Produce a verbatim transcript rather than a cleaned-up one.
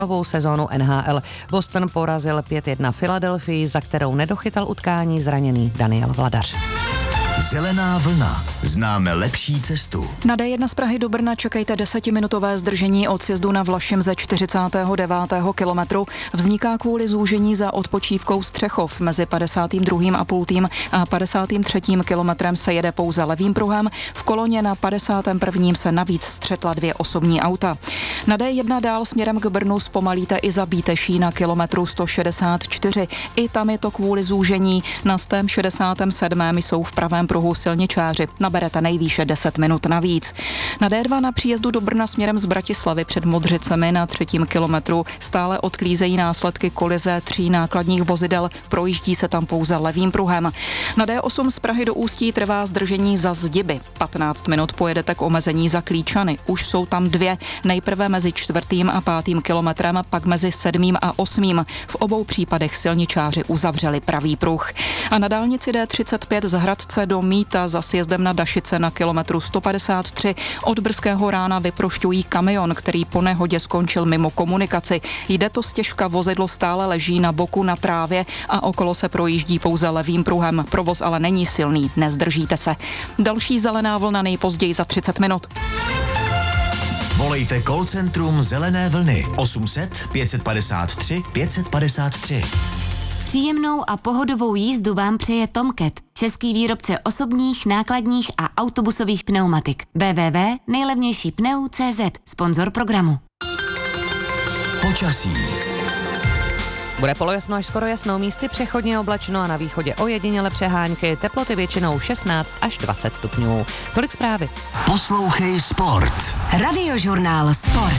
novou sezónu N H L. Boston porazil pět jedna Philadelphii, za kterou nedochytal utkání zraněný Daniel Vladař. Zelená vlna. Známe lepší cestu. Na D jedna z Prahy do Brna čekejte desetiminutové zdržení od sjezdu na Vlašim ze čtyřicátého devátého kilometru. Vzniká kvůli zúžení za odpočívkou Střechov. Mezi padesátým druhým a půl a padesátým třetím kilometrem se jede pouze levým pruhem. V koloně na padesátém prvním se navíc střetla dvě osobní auta. Na D jedna dál směrem k Brnu zpomalíte i za Bíteší na kilometru sto šedesát čtyři. I tam je to kvůli zúžení. Na sto šedesátém sedmém jsou v pravém pruhu silničáři. Naberete nejvýše deset minut navíc. Na D dva na příjezdu do Brna směrem z Bratislavy před Modřicemi na třetím kilometru stále odklízejí následky kolize tří nákladních vozidel. Projíždí se tam pouze levým pruhem. Na D osm z Prahy do Ústí trvá zdržení za Zdiby. patnáct minut pojedete k omezení za Klíčany. Už jsou tam dvě. Nejprve mezi čtvrtým a pátým kilometrem, pak mezi sedmým a osmým. V obou případech silničáři uzavřeli pravý pruh. A na dálnici D třicet pět z Hradce do Míta za sjezdem na Dašice na kilometru sto padesát tři od brzkého rána vyprošťují kamion, který po nehodě skončil mimo komunikaci. Jde to stěžka, vozidlo stále leží na boku na trávě a okolo se projíždí pouze levým pruhem. Provoz ale není silný, nezdržíte se. Další zelená vlna nejpozději za třicet minut. Volejte call centrum Zelené vlny osm set pět padesát tři pět padesát tři. Příjemnou a pohodovou jízdu vám přeje Tomcat, český výrobce osobních, nákladních a autobusových pneumatik. w w w tečka nejlevnější pneu tečka cé zet, sponzor programu. Počasí. Bude polojasno až skoro jasnou, místy přechodně oblačno a na východě ojediněle přehánky, teploty většinou šestnáct až dvacet stupňů. Tolik zprávy. Poslouchej sport. Radiožurnál Sport.